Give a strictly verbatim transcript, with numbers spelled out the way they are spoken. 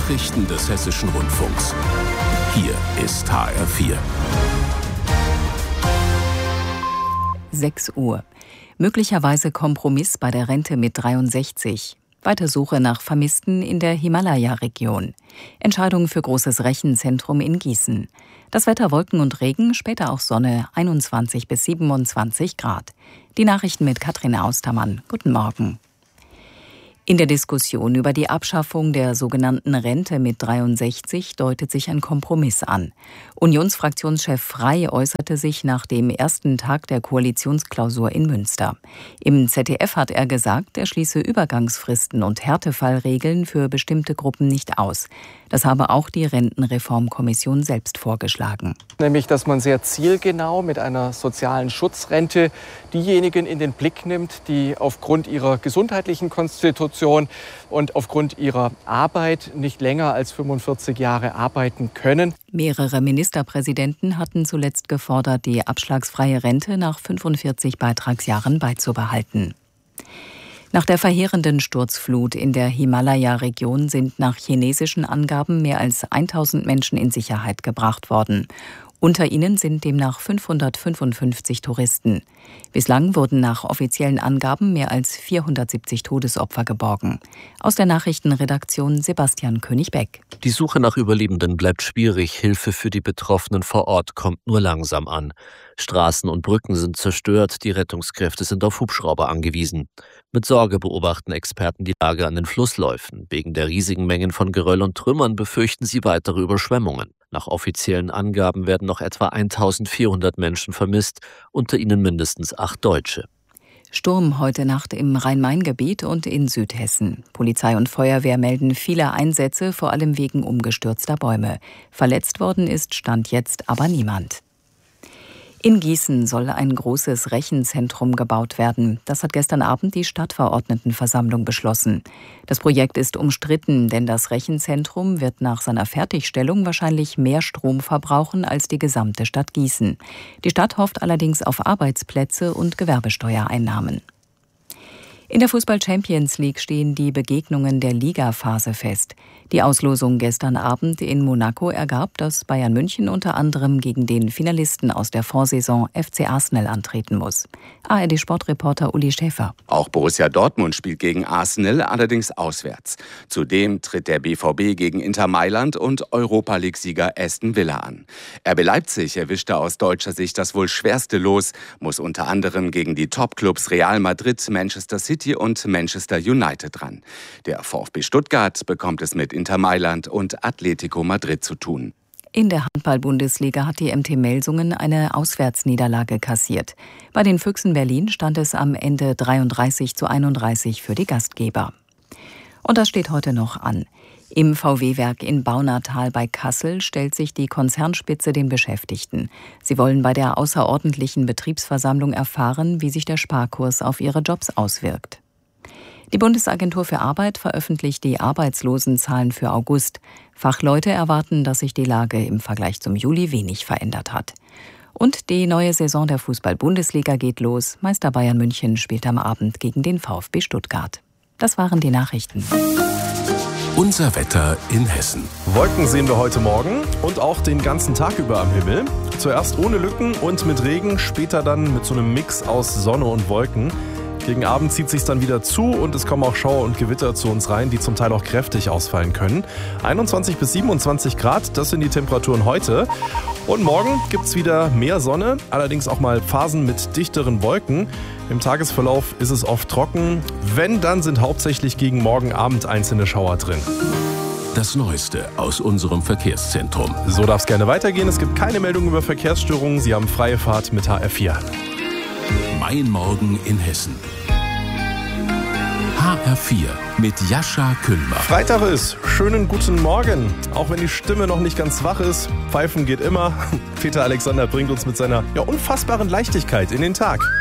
Nachrichten des Hessischen Rundfunks. Hier ist H R vier. sechs Uhr. Möglicherweise Kompromiss bei der Rente mit dreiundsechzig. Weiter Suche nach Vermissten in der Himalaya-Region. Entscheidung für großes Rechenzentrum in Gießen. Das Wetter Wolken und Regen, später auch Sonne, einundzwanzig bis siebenundzwanzig Grad. Die Nachrichten mit Katrin Austermann. Guten Morgen. In der Diskussion über die Abschaffung der sogenannten Rente mit dreiundsechzig deutet sich ein Kompromiss an. Unionsfraktionschef Frey äußerte sich nach dem ersten Tag der Koalitionsklausur in Münster. Im Z D F hat er gesagt, er schließe Übergangsfristen und Härtefallregeln für bestimmte Gruppen nicht aus. Das habe auch die Rentenreformkommission selbst vorgeschlagen. Nämlich, dass man sehr zielgenau mit einer sozialen Schutzrente diejenigen in den Blick nimmt, die aufgrund ihrer gesundheitlichen Konstitution und aufgrund ihrer Arbeit nicht länger als fünfundvierzig Jahre arbeiten können. Mehrere Ministerpräsidenten hatten zuletzt gefordert, die abschlagsfreie Rente nach fünfundvierzig Beitragsjahren beizubehalten. Nach der verheerenden Sturzflut in der Himalaya-Region sind nach chinesischen Angaben mehr als tausend Menschen in Sicherheit gebracht worden. Unter ihnen sind demnach fünfhundertfünfundfünfzig Touristen. Bislang wurden nach offiziellen Angaben mehr als vierhundertsiebzig Todesopfer geborgen. Aus der Nachrichtenredaktion Sebastian König-Beck. Die Suche nach Überlebenden bleibt schwierig. Hilfe für die Betroffenen vor Ort kommt nur langsam an. Straßen und Brücken sind zerstört, die Rettungskräfte sind auf Hubschrauber angewiesen. Mit Sorge beobachten Experten die Lage an den Flussläufen. Wegen der riesigen Mengen von Geröll und Trümmern befürchten sie weitere Überschwemmungen. Nach offiziellen Angaben werden noch etwa eintausendvierhundert Menschen vermisst, unter ihnen mindestens acht Deutsche. Sturm heute Nacht im Rhein-Main-Gebiet und in Südhessen. Polizei und Feuerwehr melden viele Einsätze, vor allem wegen umgestürzter Bäume. Verletzt worden ist Stand jetzt aber niemand. In Gießen soll ein großes Rechenzentrum gebaut werden. Das hat gestern Abend die Stadtverordnetenversammlung beschlossen. Das Projekt ist umstritten, denn das Rechenzentrum wird nach seiner Fertigstellung wahrscheinlich mehr Strom verbrauchen als die gesamte Stadt Gießen. Die Stadt hofft allerdings auf Arbeitsplätze und Gewerbesteuereinnahmen. In der Fußball-Champions League stehen die Begegnungen der Ligaphase fest. Die Auslosung gestern Abend in Monaco ergab, dass Bayern München unter anderem gegen den Finalisten aus der Vorsaison F C Arsenal antreten muss. A R D-Sportreporter Uli Schäfer. Auch Borussia Dortmund spielt gegen Arsenal, allerdings auswärts. Zudem tritt der B V B gegen Inter Mailand und Europa-League-Sieger Aston Villa an. R B Leipzig erwischte aus deutscher Sicht das wohl schwerste Los, muss unter anderem gegen die Top-Clubs Real Madrid, Manchester City und Manchester United ran. Der VfB Stuttgart bekommt es mit Inter Mailand und Atletico Madrid zu tun. In der Handball-Bundesliga hat die M T Melsungen eine Auswärtsniederlage kassiert. Bei den Füchsen Berlin stand es am Ende dreiunddreißig zu einunddreißig für die Gastgeber. Und das steht heute noch an. Im V W-Werk in Baunatal bei Kassel stellt sich die Konzernspitze den Beschäftigten. Sie wollen bei der außerordentlichen Betriebsversammlung erfahren, wie sich der Sparkurs auf ihre Jobs auswirkt. Die Bundesagentur für Arbeit veröffentlicht die Arbeitslosenzahlen für August. Fachleute erwarten, dass sich die Lage im Vergleich zum Juli wenig verändert hat. Und die neue Saison der Fußball-Bundesliga geht los. Meister Bayern München spielt am Abend gegen den VfB Stuttgart. Das waren die Nachrichten. Unser Wetter in Hessen. Wolken sehen wir heute Morgen und auch den ganzen Tag über am Himmel. Zuerst ohne Lücken und mit Regen, später dann mit so einem Mix aus Sonne und Wolken. Gegen Abend zieht sich's dann wieder zu und es kommen auch Schauer und Gewitter zu uns rein, die zum Teil auch kräftig ausfallen können. einundzwanzig bis siebenundzwanzig Grad, das sind die Temperaturen heute. Und morgen gibt's wieder mehr Sonne, allerdings auch mal Phasen mit dichteren Wolken. Im Tagesverlauf ist es oft trocken. Wenn, dann sind hauptsächlich gegen morgen Abend einzelne Schauer drin. Das Neueste aus unserem Verkehrszentrum. So darf es gerne weitergehen. Es gibt keine Meldung über Verkehrsstörungen. Sie haben freie Fahrt mit H R vier. Mein Morgen in Hessen. H R vier mit Jascha Kühlmer. Freitag ist. Schönen guten Morgen. Auch wenn die Stimme noch nicht ganz wach ist, pfeifen geht immer. Peter Alexander bringt uns mit seiner ja, unfassbaren Leichtigkeit in den Tag.